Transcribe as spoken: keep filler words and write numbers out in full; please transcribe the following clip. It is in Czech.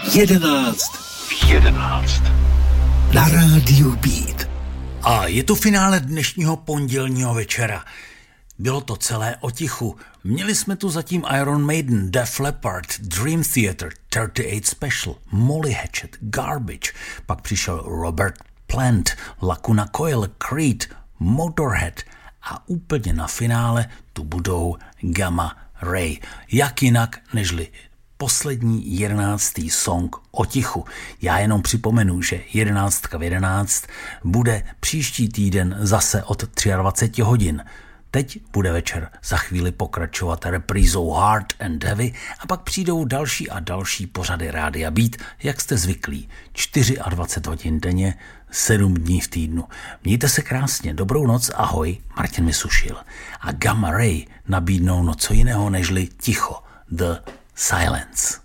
jedenáct. V jedenáct. Na rádiu Beat. A je to finále dnešního pondělního večera. Bylo to celé o tichu. Měli jsme tu zatím Iron Maiden, Def Leppard, Dream Theater, třicet osm Special, Molly Hatchet, Garbage, pak přišel Robert Plant, Lacuna Coil, Creed, Motorhead a úplně na finále tu budou Gamma Ray. Jak jinak nežli poslední jedenáctý song o tichu. Já jenom připomenu, že jedenáctka v jedenáct bude příští týden zase od dvacet tři hodin. Teď bude večer za chvíli pokračovat reprízou Hard and Heavy a pak přijdou další a další pořady Rádia Beat, jak jste zvyklí. dvacet čtyři hodin denně, sedm dní v týdnu. Mějte se krásně, dobrou noc, ahoj, Martin Vysušil. A Gamma Ray nabídnou no co jiného nežli ticho, The Silence.